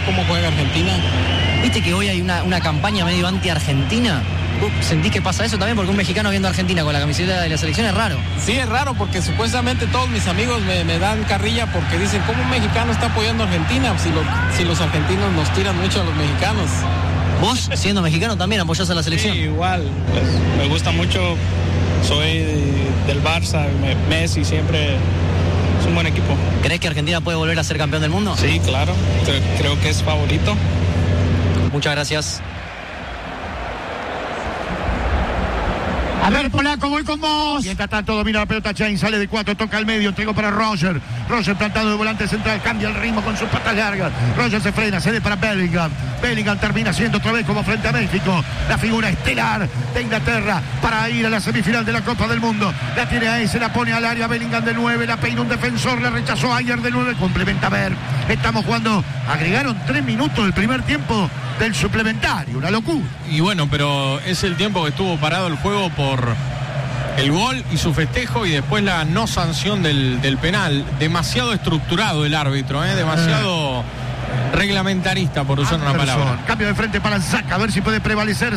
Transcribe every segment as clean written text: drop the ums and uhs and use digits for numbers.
cómo juega Argentina. ¿Viste que hoy hay una campaña medio anti-argentina? ¿Vos sentís que pasa eso también? Porque un mexicano viendo a Argentina con la camiseta de la selección es raro. Sí, es raro porque supuestamente todos mis amigos me dan carrilla porque dicen, ¿cómo un mexicano está apoyando a Argentina? Si los argentinos nos tiran mucho a los mexicanos. ¿Vos, siendo mexicano, también apoyás a la selección? Sí, igual. Pues, me gusta mucho. Soy del Barça, Messi, siempre es un buen equipo. ¿Crees que Argentina puede volver a ser campeón del mundo? Sí, claro. Creo que es favorito. Muchas gracias. A ver, Polaco, voy con vos. Mientras tanto domina la pelota James, sale de 4, toca al medio, entregó para Roger. Roger plantado de volante central, cambia el ritmo con sus patas largas. Roger se frena, cede para Bellingham. Bellingham termina siendo otra vez como frente a México la figura estelar de Inglaterra para ir a la semifinal de la Copa del Mundo. La tiene a ese, la pone al área, Bellingham de 9, la peina un defensor, la rechazó Ayer de 9, complementa a ver. Estamos jugando, agregaron 3 minutos del primer tiempo del suplementario, una locura. Y bueno, pero es el tiempo que estuvo parado el juego por el gol y su festejo y después la no sanción del penal. Demasiado estructurado el árbitro, demasiado reglamentarista, por usar una palabra. Cambio de frente para Saka, a ver si puede prevalecer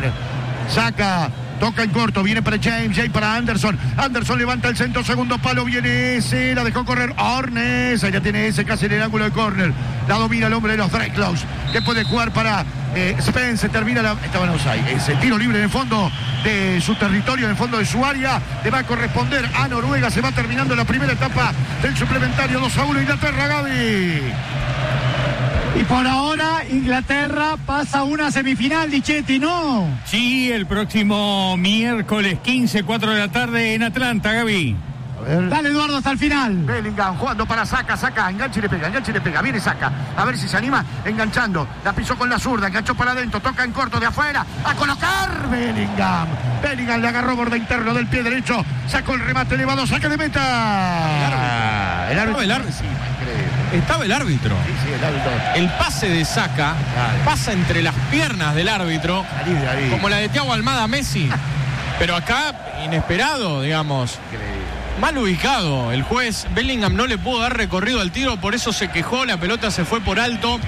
Saka toca en corto, viene para James para Anderson. Anderson levanta el centro, segundo palo, viene ese, la dejó correr Ornes, ya tiene ese casi en el ángulo de córner. La domina el hombre de los Drexlos, que puede jugar para Spence, termina estaba en offside. Es el tiro libre en el fondo de su territorio, en el fondo de su área, le va a corresponder a Noruega. Se va terminando la primera etapa del suplementario. 2-1 Inglaterra, Gaby. Y por ahora Inglaterra pasa a una semifinal, Dichetti, ¿no? Sí, el próximo miércoles 15, 4 de la tarde en Atlanta, Gaby. Dale, Eduardo, hasta el final. Bellingham jugando para Saka, engancha y le pega, viene Saka, a ver si se anima, enganchando, la pisó con la zurda, enganchó para adentro, toca en corto de afuera, a colocar Bellingham le agarró borde interno del pie derecho, sacó el remate elevado, saque de meta. Estaba el árbitro. Sí, el árbitro. El pase de Saka pasa entre las piernas del árbitro, como la de Thiago Almada a Messi, pero acá inesperado, digamos. Mal ubicado el juez. Bellingham no le pudo dar recorrido al tiro, por eso se quejó, la pelota se fue por alto.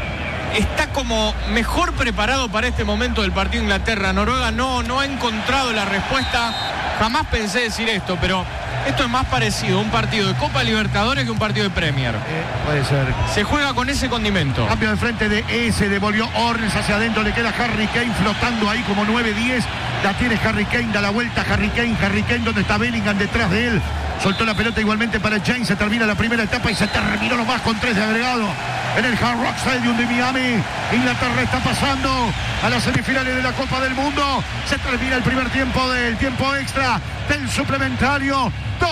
Está como mejor preparado para este momento del partido Inglaterra. Noruega no ha encontrado la respuesta. Jamás pensé decir esto, pero esto es más parecido a un partido de Copa Libertadores que un partido de Premier. Puede ser. Se juega con ese condimento. Cambio de frente de ese, devolvió Ornes hacia adentro, le queda Harry Kane flotando ahí como 9-10. La tiene Harry Kane, da la vuelta Harry Kane donde está Bellingham detrás de él. Soltó la pelota igualmente para James, se termina la primera etapa y se terminó nomás con 3 de agregado en el Hard Rock Stadium de Miami. Inglaterra está pasando a las semifinales de la Copa del Mundo. Se termina el primer tiempo del tiempo extra del suplementario.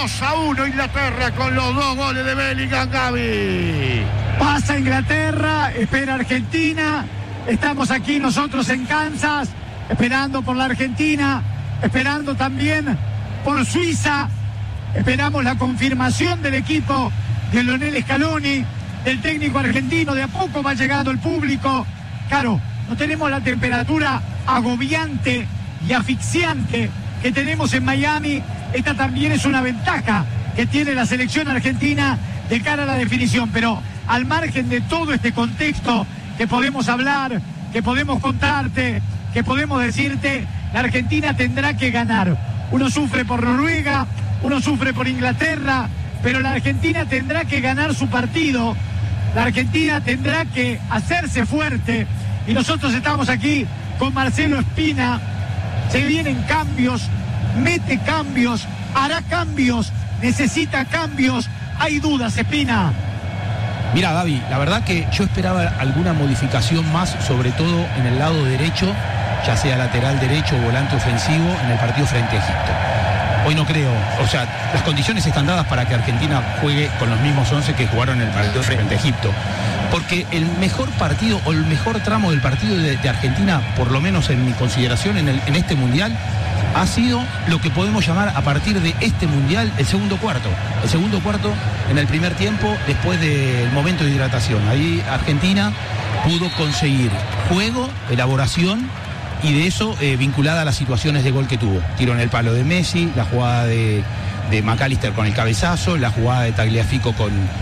2-1 Inglaterra con los 2 goles de Bellingham, Gaby. Pasa Inglaterra, espera Argentina. Estamos aquí nosotros en Kansas, esperando por la Argentina, esperando también por Suiza. Esperamos la confirmación del equipo de Lionel Scaloni, del técnico argentino. De a poco va llegando el público. Claro, no tenemos la temperatura agobiante y asfixiante que tenemos en Miami. Esta también es una ventaja que tiene la selección argentina de cara a la definición. Pero al margen de todo este contexto que podemos hablar, que podemos contarte, que podemos decirte, la Argentina tendrá que ganar. Uno sufre por Noruega, uno sufre por Inglaterra, pero la Argentina tendrá que ganar su partido. La Argentina tendrá que hacerse fuerte. Y nosotros estamos aquí con Marcelo Espina. Se vienen cambios, mete cambios, hará cambios, necesita cambios. Hay dudas, Espina. Mira, Gaby, la verdad que yo esperaba alguna modificación más, sobre todo en el lado derecho, ya sea lateral derecho o volante ofensivo, en el partido frente a Egipto. Hoy no creo, o sea, las condiciones están dadas para que Argentina juegue con los mismos 11 que jugaron en el partido frente a Egipto. Porque el mejor partido o el mejor tramo del partido de Argentina, por lo menos en mi consideración en este Mundial, ha sido lo que podemos llamar a partir de este Mundial el segundo cuarto. El segundo cuarto en el primer tiempo, después del momento de hidratación. Ahí Argentina pudo conseguir juego, elaboración, y de eso vinculada a las situaciones de gol que tuvo. Tiro en el palo de Messi, la jugada de McAllister con el cabezazo, la jugada de Tagliafico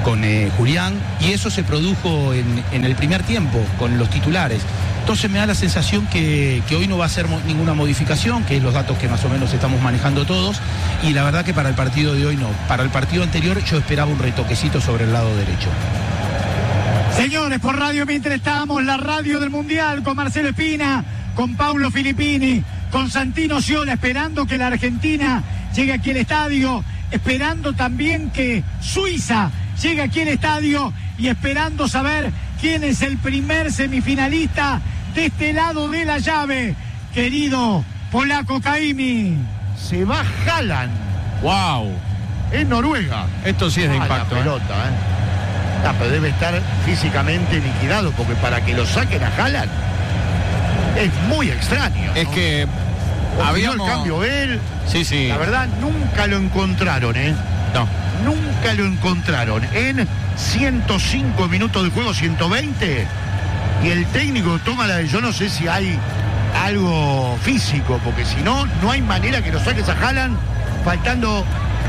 Julián, y eso se produjo en el primer tiempo con los titulares. Entonces me da la sensación que hoy no va a ser ninguna modificación, que es los datos que más o menos estamos manejando todos, y la verdad que para el partido de hoy no. Para el partido anterior yo esperaba un retoquecito sobre el lado derecho. Señores, por Radio Mitre estamos, la radio del Mundial, con Marcelo Espina, con Paulo Filippini, con Santino Sciola, esperando que la Argentina llegue aquí al estadio, esperando también que Suiza llegue aquí al estadio y esperando saber quién es el primer semifinalista de este lado de la llave. Querido polaco Caimi. Se va Haaland. ¡Wow! En Noruega. Esto sí es de impacto. La pelota, pero debe estar físicamente liquidado, porque para que lo saquen a Haaland es muy extraño, ¿no? Es que habíamos el cambio él. Sí. La verdad, nunca lo encontraron, No. Nunca lo encontraron. En 105 minutos de juego, 120. Y el técnico toma la de... Yo no sé si hay algo físico, porque si no, no hay manera que lo saques a Haaland faltando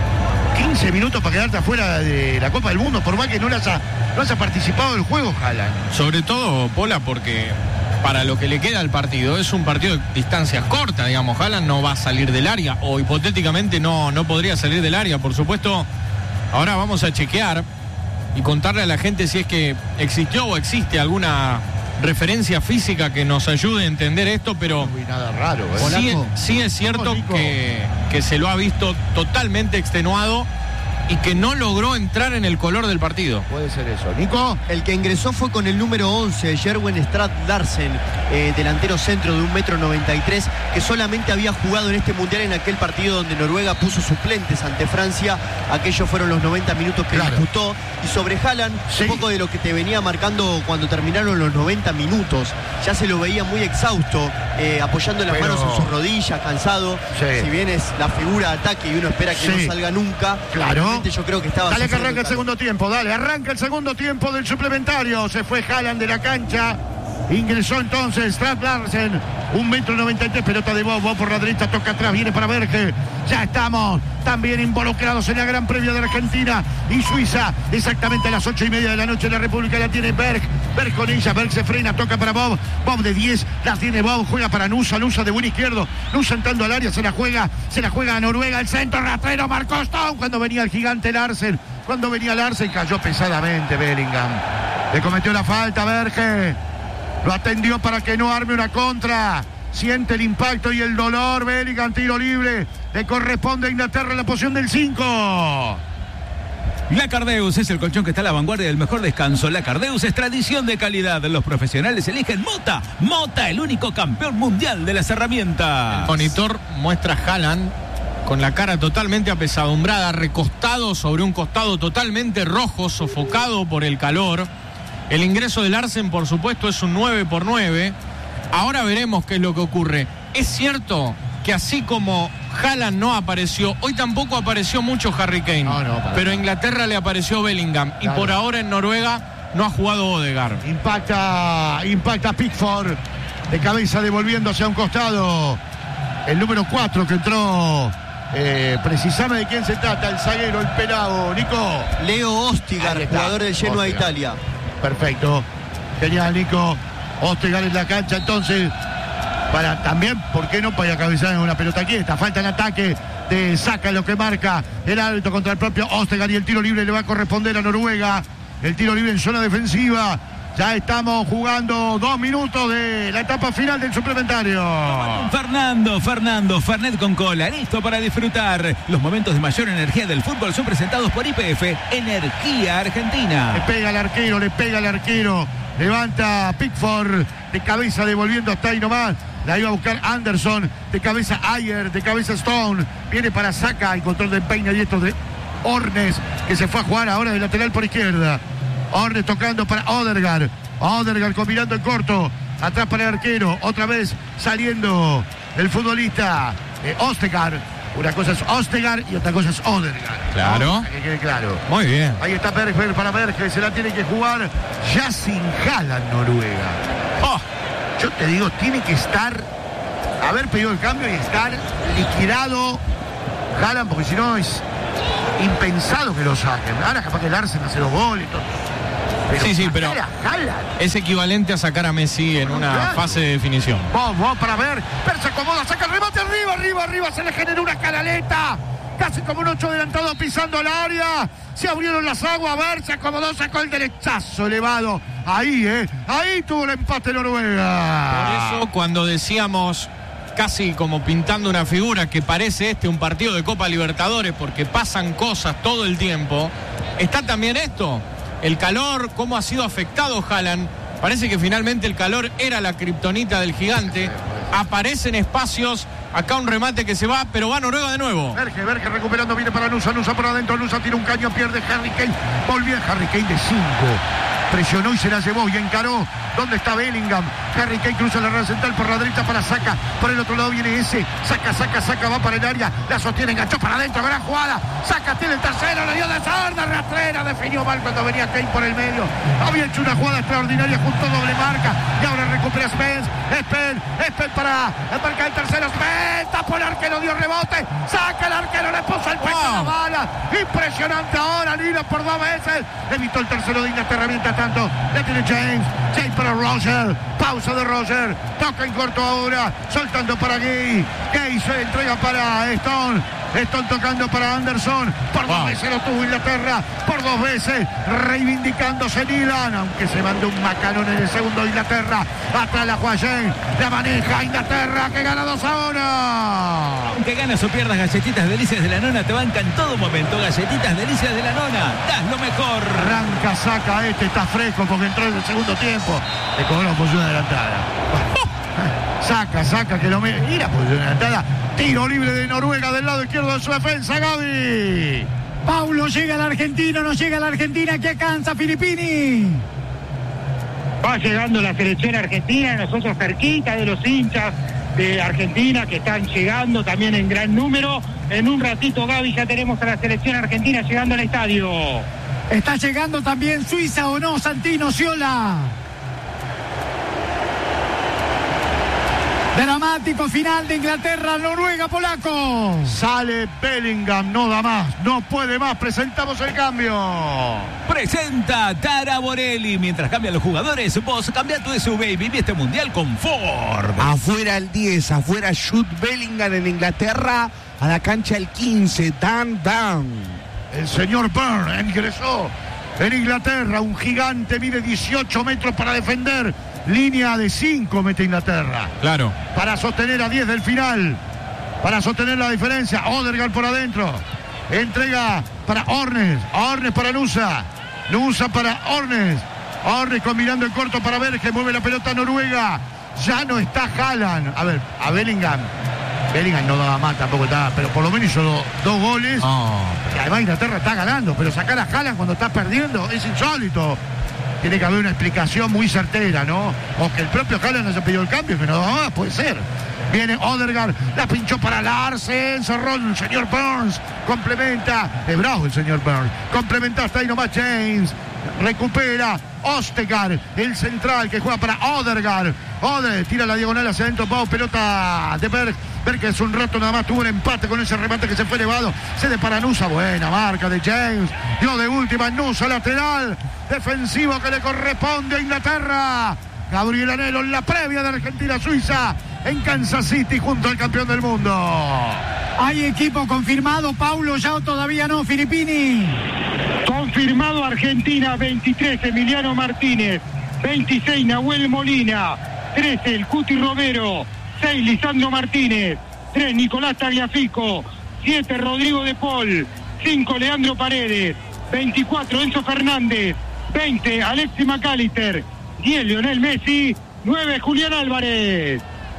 15 minutos para quedarte afuera de la Copa del Mundo, por más que no haya participado del juego Haaland. Sobre todo, Pola, porque para lo que le queda al partido, es un partido de distancias cortas, digamos. Haaland no va a salir del área, o hipotéticamente no podría salir del área, por supuesto. Ahora vamos a chequear y contarle a la gente si es que existió o existe alguna referencia física que nos ayude a entender esto, pero no vi nada raro, sí es cierto que se lo ha visto totalmente extenuado y que no logró entrar en el color del partido. Puede ser eso. Nico. El que ingresó fue con el número 11, Jerwen Strand Larsen, delantero centro de 1,93 m, que solamente había jugado en este mundial en aquel partido donde Noruega puso suplentes ante Francia. Aquellos fueron los 90 minutos que disputó. Y sobre Haaland, un poco de lo que te venía marcando cuando terminaron los 90 minutos. Ya se lo veía muy exhausto, apoyando las manos en sus rodillas, cansado. Si bien es la figura de ataque y uno espera que no salga nunca. Claro. Yo creo que estaba... Dale que arranca el segundo tiempo, arranca el segundo tiempo del suplementario. Se fue Haaland de la cancha. Ingresó entonces Strand Larsen, 1,93 m, pelota de Bob por la derecha, toca atrás, viene para Berge. Ya estamos también involucrados en la gran previa de Argentina y Suiza, exactamente a las 8:30 de la noche en la República la tiene Berg con ella, Berg se frena, toca para Bob de 10, la tiene Bob, juega para Nusa de buen izquierdo, Nusa entrando al área, se la juega a Noruega, el centro rastrero, marcó Stone, cuando venía el gigante Larsen, cayó pesadamente Bellingham, le cometió la falta Berge. Lo atendió para que no arme una contra. Siente el impacto y el dolor. Bellingham, tiro libre. Le corresponde a Inglaterra en la posición del 5. La Cardeus es el colchón que está a la vanguardia del mejor descanso. La Cardeus es tradición de calidad. Los profesionales eligen Mota. Mota, el único campeón mundial de las herramientas. El monitor muestra a Haaland con la cara totalmente apesadumbrada, recostado sobre un costado totalmente rojo, sofocado por el calor. El ingreso de Larsen, por supuesto, es un 9x9. Ahora veremos qué es lo que ocurre. Es cierto que así como Haaland no apareció, hoy tampoco apareció mucho Harry Kane. Pero a Inglaterra le apareció Bellingham. Claro. Y por ahora en Noruega no ha jugado Odegaard. Impacta Pickford. De cabeza devolviéndose a un costado. El número 4 que entró. Precisame de quién se trata, el zaguero, el pelado, Nico. Leo Ostigar, jugador del Genoa de Italia. Perfecto, genial Nico. Ostegar en la cancha entonces para también, ¿por qué no? Para cabezar en una pelota quieta. Falta en ataque de Saka, lo que marca el árbitro contra el propio Ostegar, y el tiro libre le va a corresponder a Noruega. El tiro libre en zona defensiva. Ya estamos jugando 2 minutos de la etapa final del suplementario. Fernando, Fernet con cola, listo para disfrutar. Los momentos de mayor energía del fútbol son presentados por YPF, Energía Argentina. Le pega al arquero. Levanta Pickford, de cabeza devolviendo hasta ahí nomás. La iba a buscar Anderson, de cabeza Ayer, de cabeza Stone. Viene para Saka, el control de Peña y esto de Ornes, que se fue a jugar ahora de lateral por izquierda. Ornes tocando para Odegaard combinando en corto, atrás para el arquero, otra vez saliendo el futbolista Ostegar. Una cosa es Ostegar y otra cosa es Odegaard. Claro. ¿No? Que quede claro. Muy bien. Ahí está Berger para Berger, se la tiene que jugar ya sin Haaland Noruega. Yo te digo, tiene que haber pedido el cambio y estar liquidado Haaland, porque si no es impensado que lo saquen. Ahora capaz que Larsen hace 2 goles y todo. Pero es equivalente a sacar a Messi en una fase de definición. Vamos para ver. Se acomoda, saca el remate arriba. Se le generó una canaleta. Casi como un 8 adelantado pisando el área. Se abrieron las aguas. A ver, se acomodó, sacó el derechazo elevado. Ahí tuvo el empate Noruega. Por eso cuando decíamos, casi como pintando una figura, que parece un partido de Copa Libertadores porque pasan cosas todo el tiempo, está también esto. El calor, cómo ha sido afectado Haaland. Parece que finalmente el calor era la kriptonita del gigante. Aparecen espacios. Acá un remate que se va, pero va Noruega de nuevo. Verge recuperando, viene para Nusa por adentro. Nusa tira un caño, pierde Harry Kane. Volvió Harry Kane de 5. Presionó y se la llevó y encaró. ¿Dónde está Bellingham? Harry Kane cruza la red central por la derecha para Saka. Por el otro lado viene ese. Saca, va para el área. La sostiene, enganchó para adentro. Gran jugada. Saka tiene el tercero, le dio de sorda, rastrera. Definió mal cuando venía Kane por el medio. Había hecho una jugada extraordinaria junto a doble marca. Y ahora recupera Spence. Spence para marcar el tercero. Spence tapó el arquero, dio rebote. Saca el arquero, le puso el pecho a la bala. Impresionante ahora, Lina por 2 veces. Evitó el tercero de Inglaterra. Mientras tanto, le tiene James para Roger. Pausa de Roger. Toca en corto ahora. Soltando para Gay. Gay se entrega para Stone. Stone tocando para Anderson. Por 2 veces lo tuvo Inglaterra. Por 2 veces reivindicándose Nilan. Aunque se mandó un macanón en el segundo de Inglaterra. Atrás la Guayén. La maneja Inglaterra que gana 2-1. Aunque ganas o pierdas, Galletitas Delicias de la Nona te bancan en todo momento. Galletitas Delicias de la Nona. Das lo mejor. Arranca, saca está fresco porque entró en el segundo tiempo. Le cobró posición adelantada. Saca, que lo mira posición adelantada. Tiro libre de Noruega del lado izquierdo de su defensa, Gaby. Paulo, llega el argentino, no llega la Argentina, que alcanza Filippini. Va llegando la selección argentina, nosotros cerquita de los hinchas de Argentina que están llegando también en gran número. En un ratito, Gaby, ya tenemos a la selección argentina llegando al estadio. Está llegando también Suiza, ¿o no, Santino Sciola? Dramático final de Inglaterra, Noruega, polaco. Sale Bellingham, no da más, no puede más. Presentamos el cambio. Presenta Tara Borelli. Mientras cambian los jugadores, vos cambia tu SUV y vive este mundial con Ford. Afuera el 10, afuera Jude Bellingham en Inglaterra. A la cancha el 15, Dan. El señor Byrne ingresó en Inglaterra. Un gigante, mide 18 metros para defender. Línea de 5 mete Inglaterra. Claro. Para sostener a 10 del final. Para sostener la diferencia. Odegaard por adentro. Entrega para Ornes. Ornes para Nusa. Nusa para Ornes. Ornes combinando en corto para ver que mueve la pelota Noruega. Ya no está Haaland. A ver, a Bellingham. Bellingham no daba mal, tampoco estaba, pero por lo menos hizo 2 goles. Y además Inglaterra está ganando, pero sacar a Haaland cuando está perdiendo es insólito. Tiene que haber una explicación muy certera, ¿no? O que el propio Haaland haya pedido el cambio, que no daba más, puede ser. Viene Odegaard, la pinchó para Larsen, cerró el señor Burns, complementa, es bravo el señor Burns, complementa hasta ahí nomás James, recupera Ostegar, el central que juega para Odegaard. Tira la diagonal hacia adentro, pelota de Berg que hace un rato nada más tuvo un empate con ese remate que se fue elevado. Cede para Nusa, buena marca de James. Dio de última Nusa, lateral defensivo que le corresponde a Inglaterra. Gabriel Anhelo en la previa de Argentina-Suiza en Kansas City junto al campeón del mundo. ¿Hay equipo confirmado, Paulo, ya o todavía no, Filippini? Confirmado Argentina, 23 Emiliano Martínez, 26 Nahuel Molina, 13 el Cuti Romero, 6 Lisandro Martínez, 3 Nicolás Tagliafico, 7 Rodrigo de Paul, 5 Leandro Paredes, 24 Enzo Fernández, 20 Alexis McAllister, 10 Lionel Messi, 9 Julián Álvarez.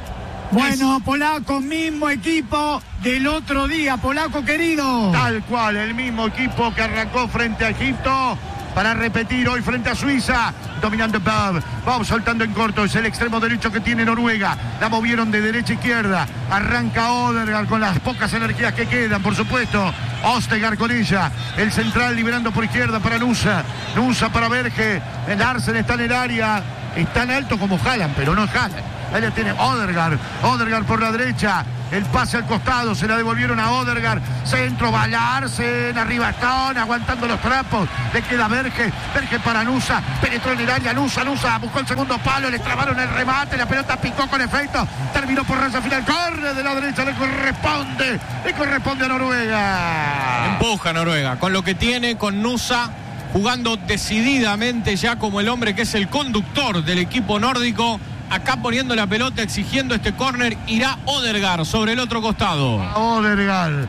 Bueno, polaco, mismo equipo del otro día, polaco querido. Tal cual, el mismo equipo que arrancó frente a Egipto para repetir hoy frente a Suiza. Dominando Bob soltando en corto, es el extremo derecho que tiene Noruega. La movieron de derecha a izquierda. Arranca Odegaard con las pocas energías que quedan, por supuesto. Ostegar con ella. El central liberando por izquierda para Nusa. Nusa para Berge. El Larsen está en el área. Es tan alto como Haaland, pero no es Haaland. Ahí la tiene Odegaard por la derecha. El pase al costado, se la devolvieron a Odegaard. Centro, va Larsen, arriba Stone, aguantando los trapos. Le queda Berge para Nusa. Penetró en el área, Nusa buscó el segundo palo, le trabaron el remate, la pelota picó con efecto. Terminó por raya final, corre de la derecha, le corresponde a Noruega. Empuja Noruega, con lo que tiene, con Nusa jugando decididamente ya como el hombre que es el conductor del equipo nórdico. Acá poniendo la pelota, exigiendo este córner, irá Odegaard sobre el otro costado. Odegaard.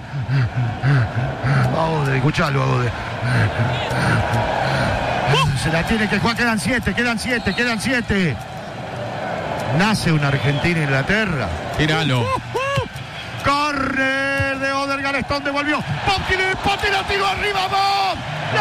Escuchalo, Odegaard. Se la tiene que jugar, quedan siete. Nace una Argentina-Inglaterra. Tíralo. Córner de Odegaard, Stone devolvió. Pop, la tiró arriba, Bob.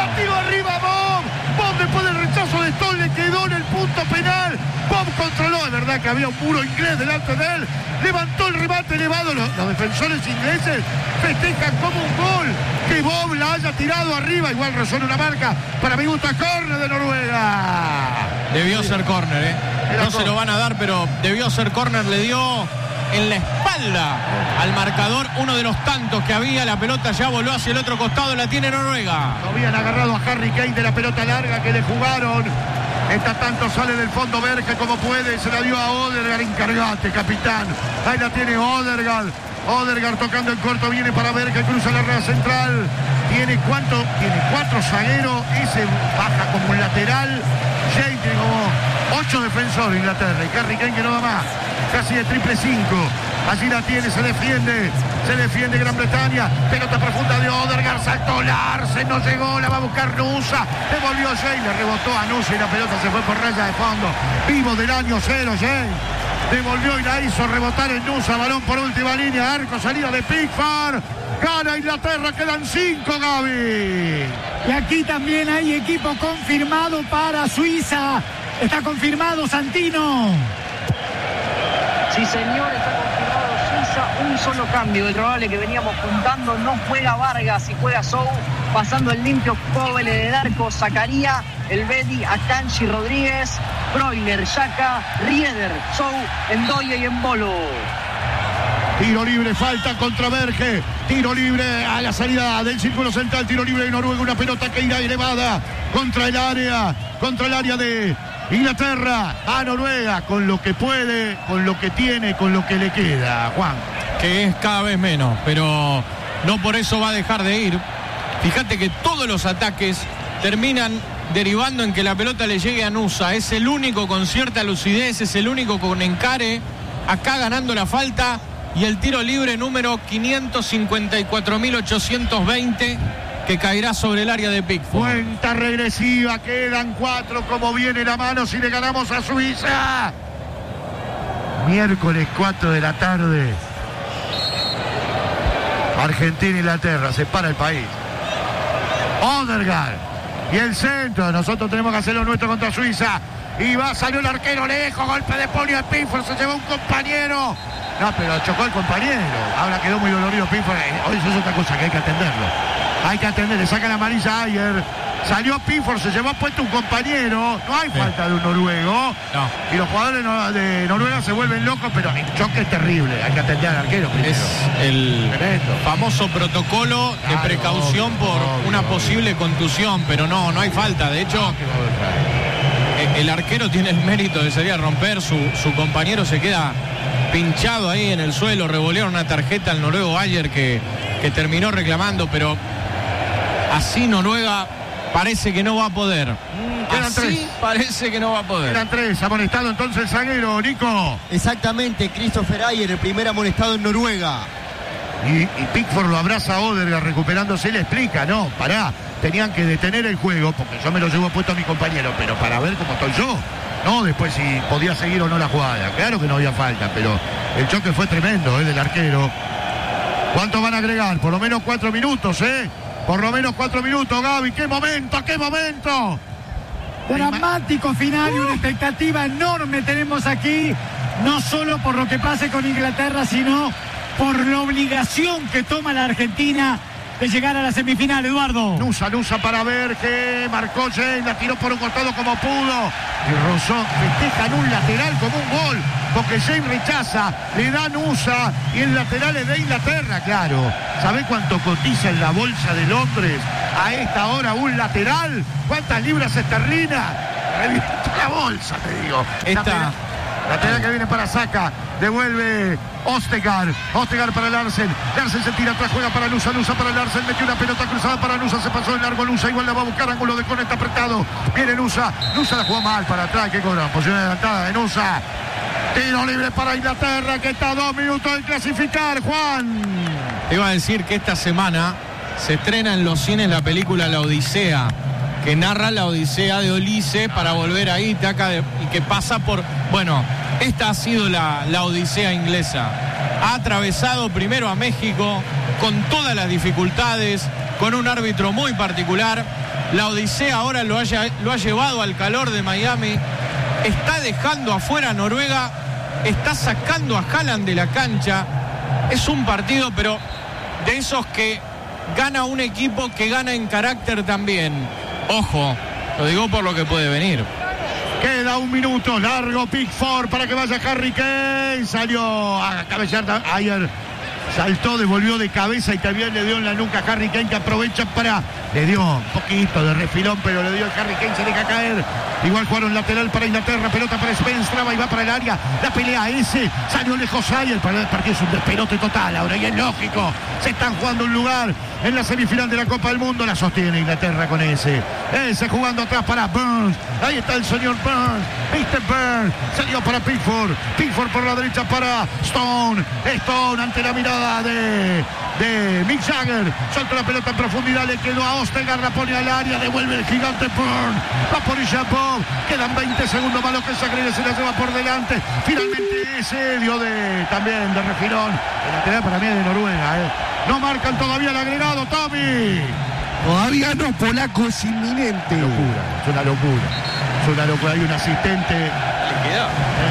Bob, después del rechazo de Stone, le quedó en el punto penal. Bob controló, es verdad que había un muro inglés delante de él. Levantó el remate elevado. Los defensores ingleses festejan como un gol. Que Bob la haya tirado arriba. Igual resuena una marca. Para mi gusto, córner de Noruega. Debió ser córner, No se lo van a dar, pero debió ser córner. Le dio en la espalda al marcador, uno de los tantos que había. La pelota ya voló hacia el otro costado, la tiene Noruega. Habían agarrado a Harry Kane de la pelota larga que le jugaron. Esta tanto sale del fondo Berge como puede, se la dio a Odegaard. Encargate, capitán. Ahí la tiene Odegaard tocando en corto, viene para Berge, cruza la red central. Tiene 4 zagueros, ese baja como un lateral. Jane tiene como 8 defensores Inglaterra, y Harry Kane que no da más, casi de triple 5. Allí la tiene, se defiende Gran Bretaña. Pelota profunda de Odegaard, saltó Larsen, no llegó, la va a buscar Nusa. Devolvió Jane, le rebotó a Nusa y la pelota se fue por raya de fondo. Vivo del año 0, Jane. Devolvió y la hizo rebotar en Nusa. Balón por última línea, arco, salida de Pickford. Gana Inglaterra, quedan 5, Gaby. Y aquí también hay equipo confirmado para Suiza. Está confirmado Santino. Sí, señor, está confirmado Suiza. Un solo cambio, el probable que veníamos juntando. No juega Vargas y juega Sou. Pasando el limpio Kobel del arco, Zakaria, Elvedi, Akanji, Rodríguez, Broiler, Xhaka, Rieder, Sou, Endoye y Embolo. Tiro libre, falta contra Berge. Tiro libre a la salida del círculo central. Tiro libre de Noruega. Una pelota que irá elevada contra el área de Inglaterra. A Noruega con lo que puede, con lo que tiene, con lo que le queda. Juan. Que es cada vez menos, pero no por eso va a dejar de ir. Fíjate que todos los ataques terminan derivando en que la pelota le llegue a Nusa. Es el único con cierta lucidez, es el único con encare. Acá ganando la falta. Y el tiro libre número 554.820 que caerá sobre el área de Pickford. Cuenta regresiva, quedan 4, como viene la mano si le ganamos a Suiza. Miércoles 4 de la tarde. Argentina, Inglaterra, se para el país. Odegaard y el centro, nosotros tenemos que hacer lo nuestro contra Suiza. Y salió el arquero lejos, golpe de puño de Pickford, se llevó un compañero. No, pero chocó el compañero. Ahora quedó muy dolorido Pickford. Hoy eso es otra cosa que hay que atenderlo. Hay que atender, le sacan la amarilla a Ayer. Salió Pickford, se llevó puesto un compañero. No hay falta de un noruego. No. Y los jugadores de Noruega se vuelven locos, pero el choque es terrible. Hay que atender al arquero primero. Es el famoso protocolo de precaución por una posible contusión, pero no hay falta. De hecho, el arquero tiene el mérito de salir a romper. Su compañero se queda pinchado ahí en el suelo. Revolearon una tarjeta al noruego Ayer que terminó reclamando, pero así Noruega parece que no va a poder. Quedan 3. Parece que no va a poder. Quedan 3. Amonestado entonces el zaguero, Nico. Exactamente, Christopher Ayer, el primer amonestado en Noruega. Y Pickford lo abraza a Odegaard recuperándose y le explica, no, pará, tenían que detener el juego, porque yo me lo llevo puesto a mi compañero, pero para ver cómo estoy yo. No, después si podía seguir o no la jugada. Claro que no había falta, pero el choque fue tremendo, del arquero. ¿Cuánto van a agregar? Por lo menos 4 minutos, Por lo menos 4 minutos, Gaby. ¡Qué momento, qué momento! Dramático final y una expectativa enorme tenemos aquí, no solo por lo que pase con Inglaterra, sino por la obligación que toma la Argentina de llegar a la semifinal, Eduardo. Nusa para ver que marcó James, la tiró por un costado como pudo. Y Rosó festejan un lateral como un gol, porque James rechaza, le da Nusa y el lateral es de Inglaterra, claro. ¿Sabe cuánto cotiza en la bolsa de Londres a esta hora un lateral? ¿Cuántas libras esterlinas? Revienta la bolsa, te digo. Lateral que viene para Saka, devuelve Ostegar para Larsen se tira atrás, juega para Nusa para Larsen, metió una pelota cruzada para Nusa, se pasó el largo Nusa, igual la va a buscar, ángulo de córner, está apretado, viene Nusa la jugó mal para atrás, que cobra, posición adelantada de Nusa, tiro libre para Inglaterra, que está a 2 minutos de clasificar, Juan. Te iba a decir que esta semana se estrena en los cines la película La Odisea, que narra la odisea de Ulises para volver a Ítaca y que pasa por... Bueno, esta ha sido la odisea inglesa. Ha atravesado primero a México con todas las dificultades, con un árbitro muy particular. La odisea ahora lo ha llevado al calor de Miami. Está dejando afuera a Noruega. Está sacando a Haaland de la cancha. Es un partido, pero de esos que gana un equipo que gana en carácter también. Ojo, lo digo por lo que puede venir. Queda 1 minuto, largo Pickford para que vaya Harry Kane. Salió a cabecear ayer. Saltó, devolvió de cabeza y también le dio en la nuca a Harry Kane, que aprovecha para... Le dio un poquito de refilón, pero le dio a Harry Kane, se deja caer. Igual jugaron lateral para Inglaterra, pelota para Spence, traba y va para el área. La pelea ese, salió lejos ahí. El partido es un despelote total ahora, y es lógico. Se están jugando un lugar en la semifinal de la Copa del Mundo. La sostiene Inglaterra con ese jugando atrás para Burns. Ahí está el señor Burns. Mr. Burns. Salió para Pickford. Pickford por la derecha para Stone. Stone ante la mirada de Mick Jagger. Soltó la pelota en profundidad. Le quedó a Ostegar. La pone al área. Devuelve el gigante Burns. Va por Bob. Quedan 20 segundos más. Lo que Sagredo se la lleva por delante. Finalmente ese dio también de refilón. El lateral para mí es de Noruega. No marcan todavía el agregado, Tommy. Todavía no, polaco, es inminente. Es una locura. Hay un asistente. Le queda.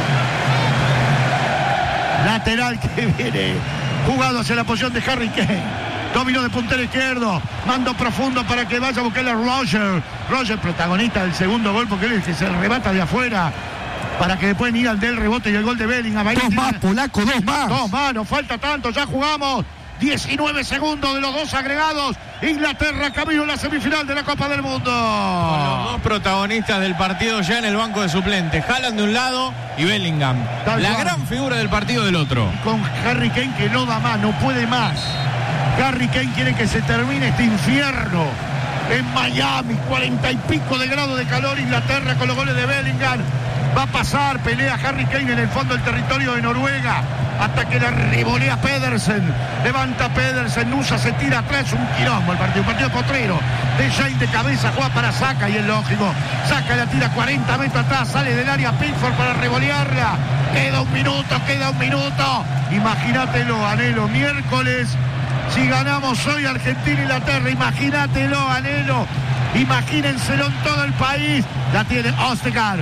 Lateral que viene jugado hacia la posición de Harry Kane. Dominó de puntero izquierdo. Mando profundo para que vaya a buscarle a Roger. Roger, protagonista del segundo gol, porque él es el que se rebata de afuera. Para que después ir al del rebote y el gol de Bellingham. 2 más, polaco, 2 más. 2 más, no falta tanto, ya jugamos. 19 segundos de los 2 agregados. Inglaterra camino a la semifinal de la Copa del Mundo. Con los 2 protagonistas del partido ya en el banco de suplentes. Haaland de un lado y Bellingham. Gran figura del partido del otro. Con Harry Kane que no da más, no puede más. Harry Kane quiere que se termine este infierno. En Miami, 40 y pico de grados de calor. Inglaterra con los goles de Bellingham. Va a pasar, pelea Harry Kane en el fondo del territorio de Noruega. Hasta que la revolea Pedersen. Levanta Pedersen, Nusa se tira atrás, un quilombo el partido potrero. De Jane de cabeza, juega para Saka y es lógico. Saka la tira 40 metros atrás, sale del área Pickford para revolearla. Queda un minuto. Imagínatelo, Anhelo, miércoles. Si ganamos hoy Argentina-Inglaterra, imagínatelo, Anhelo. Imagínenselo en todo el país. La tiene Ostegar,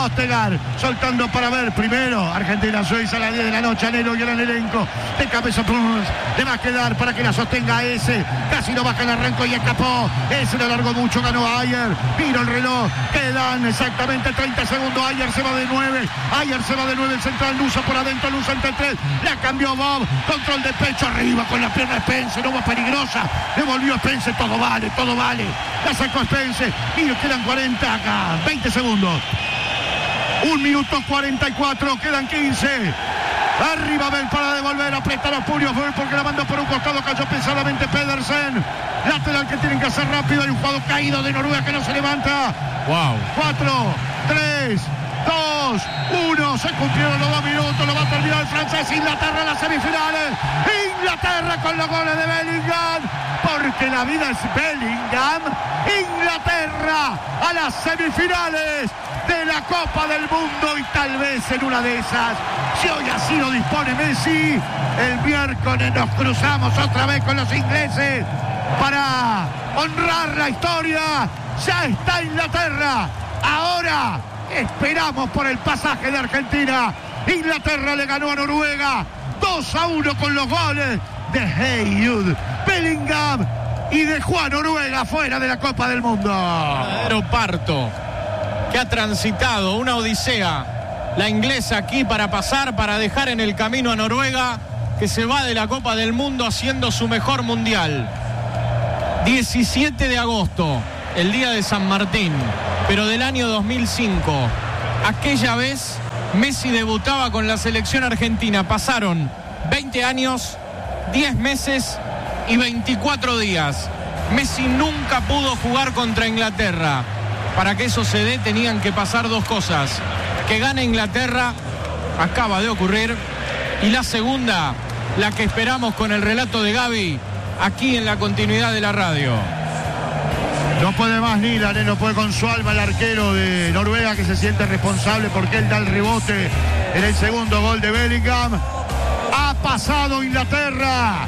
soltando para ver primero Argentina-Suiza a las 10 de la noche. Anhelo, gran elenco de cabeza. Le va a quedar para que la sostenga ese. Casi no baja el arranco y escapó. Ese lo largó mucho, ganó Ayer. Miro el reloj. Quedan exactamente 30 segundos. Ayer se va de 9. El central. Nusa por adentro. Nusa entre 3. La cambió Bob. Control de pecho arriba con la pierna de Spence. No va peligrosa. Devolvió Spence. Todo vale. La sacó Spence. Y nos quedan 40 acá. 20 segundos. 1 minuto 44. Quedan 15. Arriba Bell para devolver, apretar los puños porque la mandó por un costado, cayó pesadamente Pedersen. Lateral que tienen que hacer rápido. Hay un jugador caído de Noruega que no se levanta. Wow. 4, 3, 2, 1. Se cumplieron los 2 minutos. Lo va a terminar el francés. Inglaterra en las semifinales. Inglaterra con los goles de Bellingham. Porque la vida es Bellingham. Inglaterra a las semifinales de la Copa del Mundo, y tal vez en una de esas, si hoy así lo dispone Messi, el miércoles nos cruzamos otra vez con los ingleses para honrar la historia. Ya está Inglaterra. Ahora esperamos por el pasaje de Argentina. Inglaterra le ganó a Noruega 2-1 con los goles de Haywood, Bellingham y dejó a Noruega fuera de la Copa del Mundo. Verdadero parto que ha transitado una odisea la inglesa aquí para pasar, para dejar en el camino a Noruega, que se va de la Copa del Mundo haciendo su mejor mundial. 17 de agosto, el día de San Martín, pero del año 2005. Aquella vez Messi debutaba con la selección argentina. Pasaron 20 años, 10 meses y 24 días. Messi nunca pudo jugar contra Inglaterra. Para que eso se dé tenían que pasar dos cosas: que gane Inglaterra, acaba de ocurrir, y la segunda, la que esperamos con el relato de Gaby aquí en la continuidad de la radio. No puede más Nilan, no puede con su alma el arquero de Noruega, que se siente responsable porque él da el rebote en el segundo gol de Bellingham. Ha pasado Inglaterra,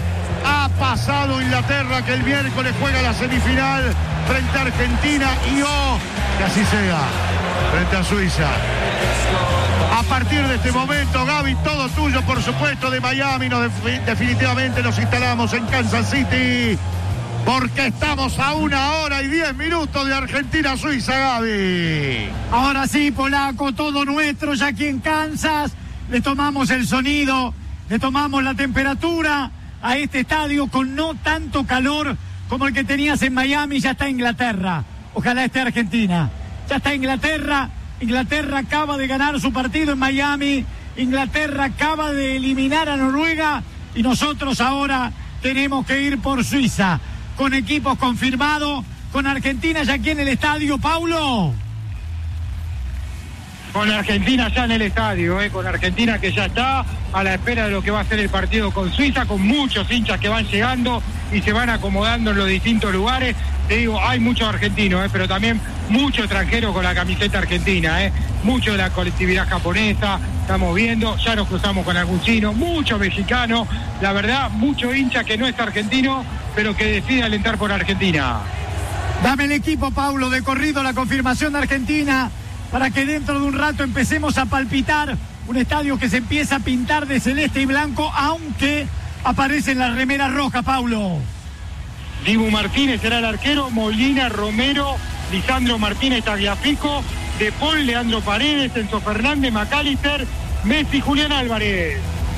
que el miércoles juega la semifinal frente a Argentina y que así sea, frente a Suiza. A partir de este momento, Gaby, todo tuyo, por supuesto, de Miami. Definitivamente nos instalamos en Kansas City, porque estamos a 1 hora y 10 minutos de Argentina-Suiza, Gaby. Ahora sí, polaco, todo nuestro ya aquí en Kansas. Le tomamos el sonido, le tomamos la temperatura a este estadio con no tanto calor como el que tenías en Miami. Ya está Inglaterra, ojalá esté Argentina. Ya está Inglaterra. Inglaterra acaba de ganar su partido en Miami. Inglaterra acaba de eliminar a Noruega y nosotros ahora tenemos que ir por Suiza, con equipos confirmados, con Argentina ya aquí en el estadio, Paulo. Con Argentina ya en el estadio, con Argentina que ya está a la espera de lo que va a ser el partido con Suiza, con muchos hinchas que van llegando y se van acomodando en los distintos lugares. Te digo, hay muchos argentinos, pero también muchos extranjeros con la camiseta argentina, mucho de la colectividad japonesa, estamos viendo, ya nos cruzamos con algún chino, mucho mexicano, la verdad, mucho hincha que no es argentino, pero que decide alentar por Argentina. Dame el equipo, Paulo, de corrido, la confirmación de Argentina, para que dentro de un rato empecemos a palpitar un estadio que se empieza a pintar de celeste y blanco, aunque aparecen las remeras rojas, Paulo. Dibu Martínez será el arquero, Molina, Romero, Lisandro Martínez, Tagliafico, De Paul, Leandro Paredes, Enzo Fernández, McAllister, Messi, Julián Álvarez.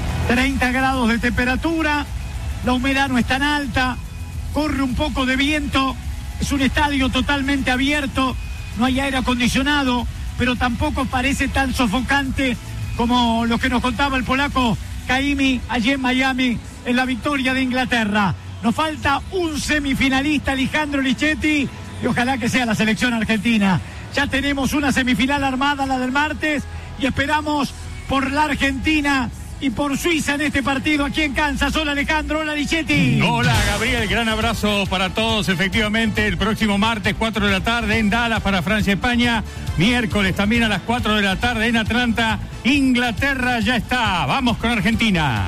30 grados de temperatura, la humedad no es tan alta, corre un poco de viento, es un estadio totalmente abierto, no hay aire acondicionado, pero tampoco parece tan sofocante como lo que nos contaba el polaco Caimi allí en Miami en la victoria de Inglaterra. Nos falta un semifinalista, Alejandro Lichetti, y ojalá que sea la selección argentina. Ya tenemos una semifinal armada, la del martes, y esperamos por la Argentina y por Suiza en este partido aquí en Kansas. Hola Alejandro, hola Lichetti. Hola Gabriel, gran abrazo para todos. Efectivamente, el próximo martes 4 de la tarde en Dallas para Francia-España. Miércoles también a las 4 de la tarde en Atlanta. Inglaterra ya está. Vamos con Argentina.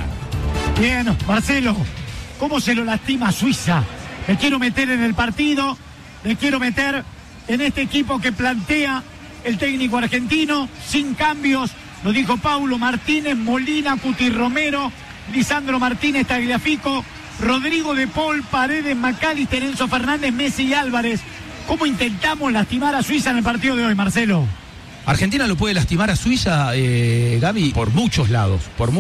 Bien, Marcelo, ¿cómo se lo lastima a Suiza? Me quiero meter en el partido, me quiero meter en este equipo que plantea el técnico argentino, sin cambios. Lo dijo Paulo: Martínez, Molina, Cuti Romero, Lisandro Martínez, Tagliafico, Rodrigo De Paul, Paredes, McAllister, Enzo Fernández, Messi y Álvarez. ¿Cómo intentamos lastimar a Suiza en el partido de hoy, Marcelo? Argentina lo puede lastimar a Suiza, Gaby, por muchos lados.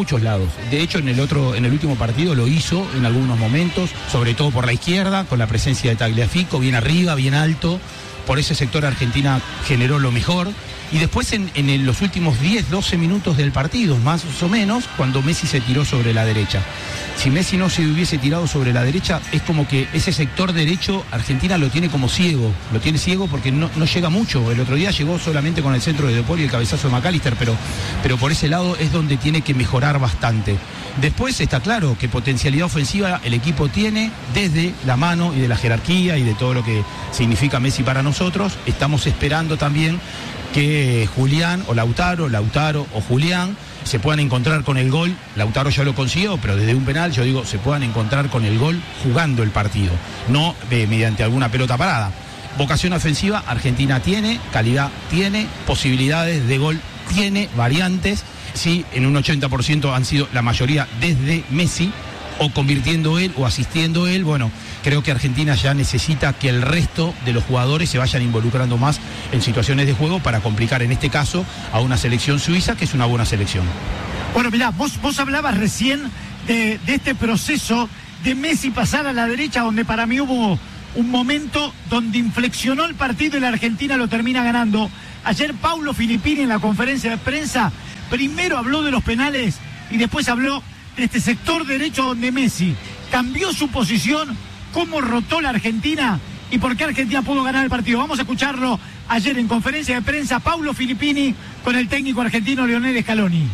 De hecho, en el último partido lo hizo en algunos momentos, sobre todo por la izquierda, con la presencia de Tagliafico, bien arriba, bien alto. Por ese sector Argentina generó lo mejor. Y después en los últimos 10, 12 minutos del partido, más o menos, cuando Messi se tiró sobre la derecha. Si Messi no se hubiese tirado sobre la derecha, es como que ese sector derecho Argentina lo tiene como ciego. Lo tiene ciego porque no llega mucho. El otro día llegó solamente con el centro de De Paul y el cabezazo de McAllister, pero por ese lado es donde tiene que mejorar bastante. Después está claro que potencialidad ofensiva el equipo tiene desde la mano y de la jerarquía y de todo lo que significa Messi para nosotros. Estamos esperando también que Julián o Lautaro o Julián se puedan encontrar con el gol. Lautaro ya lo consiguió, pero desde un penal, yo digo, se puedan encontrar con el gol jugando el partido, no mediante alguna pelota parada. Vocación ofensiva, Argentina tiene, calidad tiene, posibilidades de gol tiene, variantes. Sí, en un 80% han sido la mayoría desde Messi, o convirtiendo él o asistiendo él. Bueno, creo que Argentina ya necesita que el resto de los jugadores se vayan involucrando más en situaciones de juego para complicar en este caso a una selección suiza que es una buena selección. Bueno, mirá, vos hablabas recién de este proceso de Messi pasar a la derecha, donde para mí hubo un momento donde inflexionó el partido y la Argentina lo termina ganando. Ayer Paulo Filippini en la conferencia de prensa primero habló de los penales y después habló de este sector derecho donde Messi cambió su posición, cómo rotó la Argentina y por qué Argentina pudo ganar el partido. Vamos a escucharlo ayer en conferencia de prensa, Paulo Filippini con el técnico argentino Lionel Scaloni.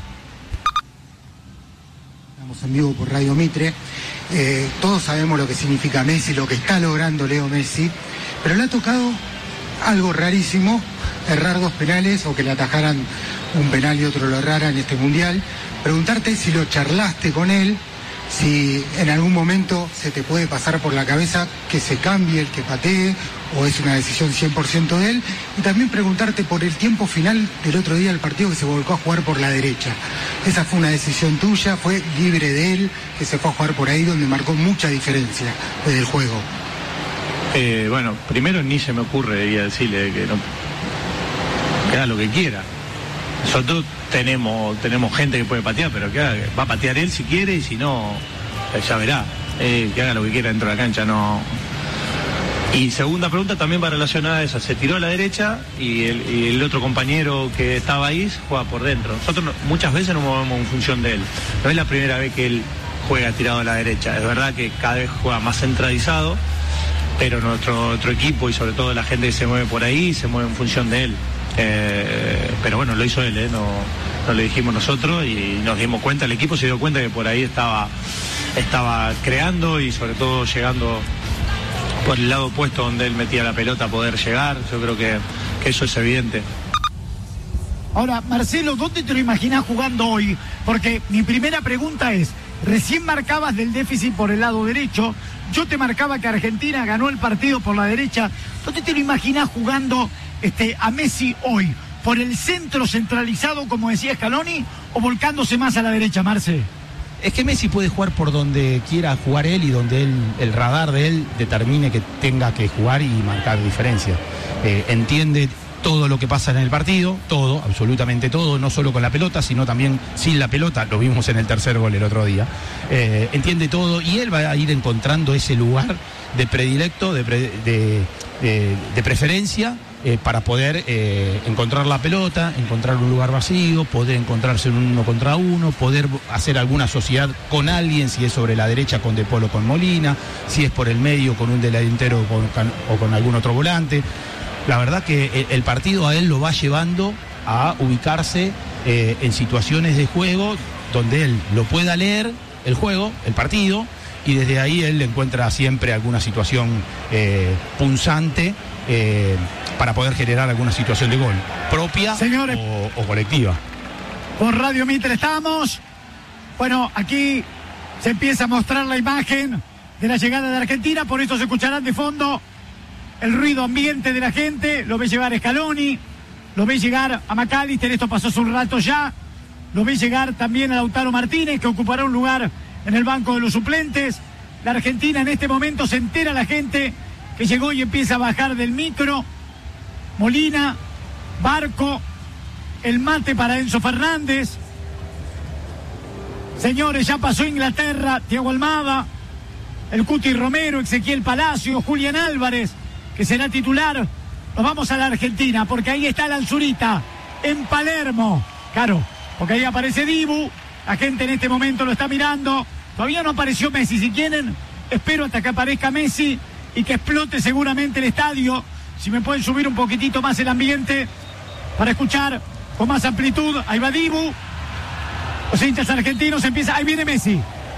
Estamos en vivo por Radio Mitre. Todos sabemos lo que significa Messi, lo que está logrando Leo Messi, pero le ha tocado algo rarísimo, errar 2 penales o que le atajaran un penal y otro lo errara en este mundial. Preguntarte si lo charlaste con él, si en algún momento se te puede pasar por la cabeza que se cambie el que patee o es una decisión 100% de él, y también preguntarte por el tiempo final del otro día del partido que se volcó a jugar por la derecha. Esa fue una decisión tuya, fue libre de él, que se fue a jugar por ahí donde marcó mucha diferencia desde el juego. Bueno, primero ni se me ocurre decirle que no, que haga lo que quiera. Nosotros tenemos gente que puede patear, pero que va a patear él si quiere, y si no, ya verá. Que haga lo que quiera dentro de la cancha, no. Y segunda pregunta también va relacionada a esa. Se tiró a la derecha y el otro compañero que estaba ahí juega por dentro. Nosotros muchas veces nos movemos en función de él. No es la primera vez que él juega tirado a la derecha. Es verdad que cada vez juega más centralizado, pero nuestro equipo y sobre todo la gente que se mueve por ahí se mueve en función de él. Pero bueno, lo hizo él, no lo dijimos nosotros y nos dimos cuenta, el equipo se dio cuenta que por ahí estaba creando y sobre todo llegando por el lado opuesto donde él metía la pelota a poder llegar. Yo creo que eso es evidente. Ahora, Marcelo, ¿dónde te lo imaginás jugando hoy? Porque mi primera pregunta es, recién marcabas del déficit por el lado derecho, yo te marcaba que Argentina ganó el partido por la derecha. ¿Dónde te lo imaginás jugando a Messi hoy? ¿Por el centro centralizado, como decía Scaloni, o volcándose más a la derecha, Marce? Es que Messi puede jugar por donde quiera jugar él y donde el radar de él determine que tenga que jugar y marcar diferencia. Entiende todo lo que pasa en el partido, todo, absolutamente todo, no solo con la pelota, sino también sin la pelota, lo vimos en el tercer gol el otro día. Entiende todo y él va a ir encontrando ese lugar de predilecto, de preferencia, para poder encontrar la pelota, encontrar un lugar vacío, poder encontrarse en un 1 contra 1, poder hacer alguna sociedad con alguien, si es sobre la derecha con De Paul o con Molina, si es por el medio con un delantero o con algún otro volante. La verdad que el partido a él lo va llevando a ubicarse en situaciones de juego donde él lo pueda leer, el juego, el partido, y desde ahí él encuentra siempre alguna situación punzante para poder generar alguna situación de gol propia, señores, o colectiva. Por Radio Mitre estamos. Bueno, aquí se empieza a mostrar la imagen de la llegada de Argentina, por eso se escucharán de fondo el ruido ambiente de la gente. Lo ve llegar Scaloni, lo ve llegar a McAllister, esto pasó hace un rato ya. Lo ve llegar también a Lautaro Martínez, que ocupará un lugar en el banco de los suplentes. La Argentina en este momento se entera la gente que llegó y empieza a bajar del micro. Molina, Barco, el mate para Enzo Fernández. Señores, ya pasó Inglaterra, Thiago Almada, el Cuti Romero, Ezequiel Palacio, Julián Álvarez, que será titular. Nos vamos a la Argentina, porque ahí está la Anzurita, en Palermo. Claro, porque ahí aparece Dibu, la gente en este momento lo está mirando. Todavía no apareció Messi, si quieren, espero hasta que aparezca Messi y que explote seguramente el estadio. Si me pueden subir un poquitito más el ambiente para escuchar con más amplitud. Ahí va Dibu, los hinchas argentinos empiezan. Ahí viene Messi,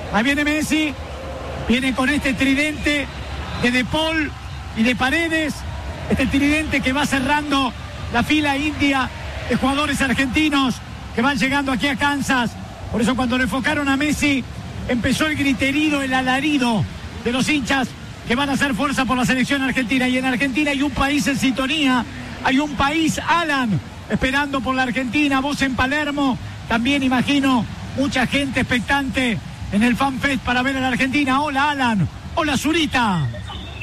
viene con este tridente de Paul y de Paredes, este tridente que va cerrando la fila india de jugadores argentinos que van llegando aquí a Kansas. Por eso cuando le enfocaron a Messi empezó el griterío, el alarido de los hinchas que van a hacer fuerza por la selección argentina. Y en Argentina hay un país en sintonía, hay un país, Alan, esperando por la Argentina. Vos en Palermo, también imagino mucha gente expectante en el FanFest para ver a la Argentina. Hola Alan, hola Zurita.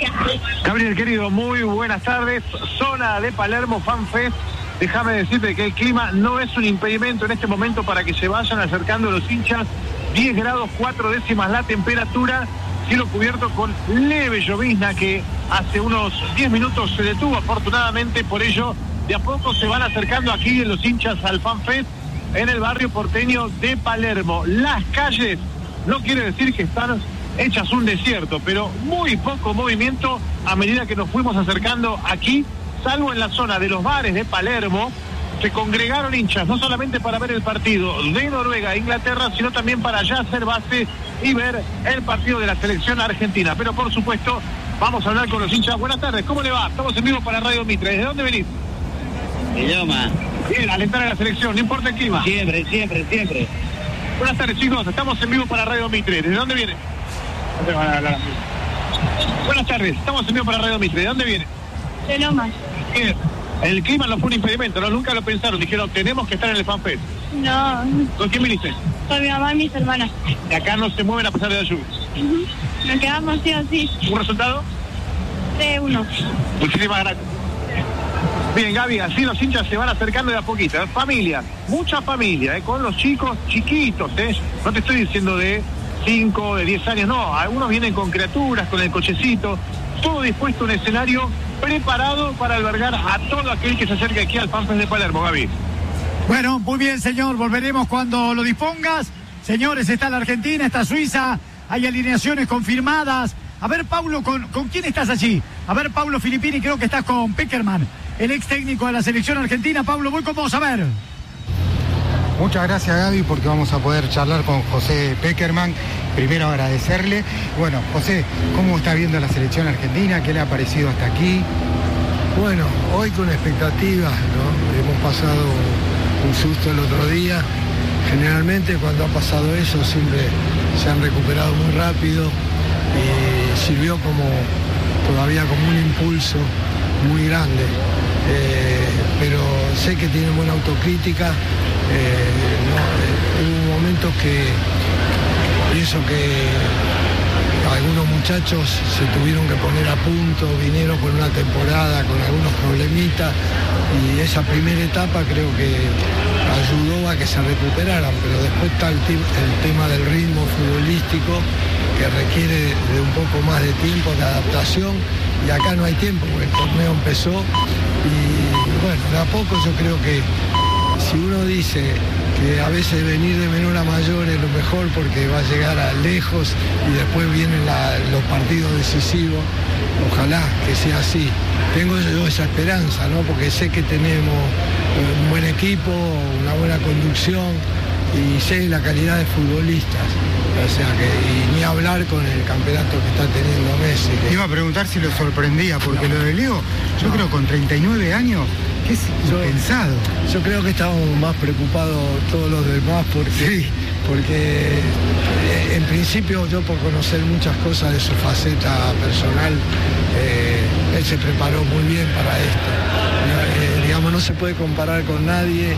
Gabriel, querido, muy buenas tardes. Zona de Palermo, FanFest. Déjame decirte que el clima no es un impedimento en este momento para que se vayan acercando los hinchas. 10 grados 4 décimas la temperatura, cielo cubierto con leve llovizna que hace unos 10 minutos se detuvo afortunadamente, por ello de a poco se van acercando aquí los hinchas al FanFest en el barrio porteño de Palermo. Las calles no quiere decir que están hechas un desierto, pero muy poco movimiento a medida que nos fuimos acercando aquí, salvo en la zona de los bares de Palermo. Se congregaron hinchas, no solamente para ver el partido de Noruega e Inglaterra, sino también para ya hacer base y ver el partido de la selección argentina. Pero por supuesto, vamos a hablar con los hinchas. Buenas tardes, ¿cómo le va? Estamos en vivo para Radio Mitre. ¿Desde dónde venís? De Loma. Bien, alentar a la selección, no importa el clima. Siempre. Buenas tardes, chicos, estamos en vivo para Radio Mitre. ¿Desde dónde viene? No te van a hablar. Buenas tardes, estamos en vivo para Radio Mitre. ¿De dónde viene? De Loma. Bien. El clima no fue un impedimento, ¿no? Nunca lo pensaron, dijeron, tenemos que estar en el FanFest. No. ¿Con quién viniste? Con mi mamá y mis hermanas. De acá no se mueven a pesar de la lluvia. Nos quedamos sí o sí. ¿Un resultado? 3-1. Muchísimas gracias. Bien, Gaby, así los hinchas se van acercando de a poquito. Familia, mucha familia, con los chicos chiquitos, No te estoy diciendo de 5, de 10 años, no. Algunos vienen con criaturas, con el cochecito. Todo dispuesto, un escenario preparado para albergar a todo aquel que se acerque aquí al FanFest de Palermo, Gaby. Bueno, muy bien, señor. Volveremos cuando lo dispongas. Señores, está la Argentina, está Suiza. Hay alineaciones confirmadas. A ver, Paulo, ¿con quién estás allí? A ver, Paulo Filippini, creo que estás con Peckerman, el ex técnico de la selección argentina. Paulo, voy con vos, a ver. Muchas gracias, Gaby, porque vamos a poder charlar con José Peckerman. Primero agradecerle. Bueno, José, ¿cómo está viendo la selección argentina? ¿Qué le ha parecido hasta aquí? Bueno, hoy con expectativas, ¿no? Hemos pasado un susto el otro día. Generalmente cuando ha pasado eso siempre se han recuperado muy rápido y sirvió todavía como un impulso muy grande. Pero sé que tienen buena autocrítica. Hubo momentos que pienso que algunos muchachos se tuvieron que poner a punto, vinieron con una temporada con algunos problemitas y esa primera etapa creo que ayudó a que se recuperaran, pero después está el tema del ritmo futbolístico que requiere de un poco más de tiempo, de adaptación, y acá no hay tiempo porque el torneo empezó y bueno, de a poco yo creo que si uno dice que a veces venir de menor a mayor es lo mejor porque va a llegar a lejos y después vienen los partidos decisivos, ojalá que sea así. Tengo yo esa esperanza, ¿no? Porque sé que tenemos un buen equipo, una buena conducción y sé la calidad de futbolistas. O sea que, y ni hablar con el campeonato que está teniendo Messi. Iba a preguntar si lo sorprendía, porque lo de Leo, yo creo con 39 años, que es impensado. Yo creo que estábamos más preocupados todos los demás porque en principio yo por conocer muchas cosas de su faceta personal, él se preparó muy bien para esto. Digamos, no se puede comparar con nadie,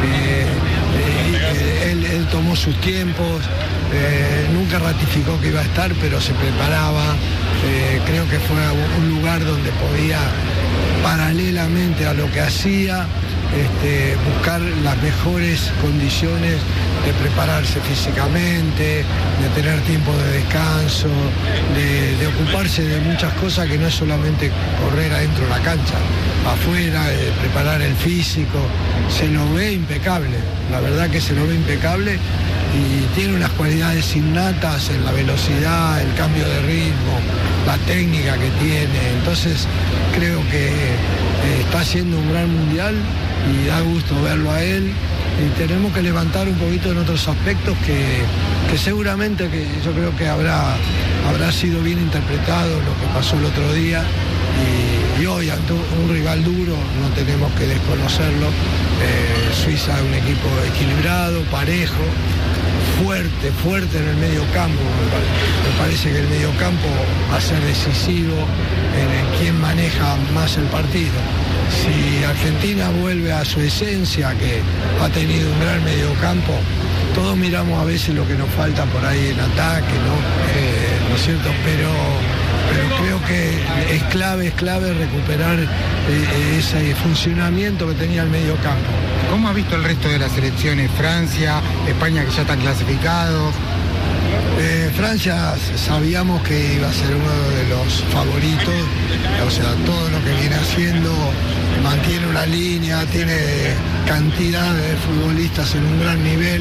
él tomó sus tiempos, nunca ratificó que iba a estar, pero se preparaba. Creo que fue un lugar donde podía, paralelamente a lo que hacía, buscar las mejores condiciones de prepararse físicamente, de tener tiempo de descanso, de ocuparse de muchas cosas que no es solamente correr adentro de la cancha, afuera, preparar el físico. Se lo ve impecable, la verdad que se lo ve impecable y tiene unas cualidades innatas en la velocidad, el cambio de ritmo, la técnica que tiene. Entonces creo que está haciendo un gran mundial y da gusto verlo a él, y tenemos que levantar un poquito en otros aspectos que seguramente que yo creo que habrá sido bien interpretado lo que pasó el otro día, y hoy ante un rival duro no tenemos que desconocerlo. Suiza es un equipo equilibrado, parejo, fuerte en el medio campo. Me parece que el medio campo va a ser decisivo en quién maneja más el partido. Si Argentina vuelve a su esencia, que ha tenido un gran mediocampo, todos miramos a veces lo que nos falta por ahí en ataque, ¿no? ¿No es cierto? Pero pero creo que es clave recuperar ese funcionamiento que tenía el medio campo. ¿Cómo ha visto el resto de las selecciones? Francia, España, que ya están clasificados. Francia sabíamos que iba a ser uno de los favoritos, o sea, todo lo que viene haciendo, mantiene una línea, tiene cantidad de futbolistas en un gran nivel.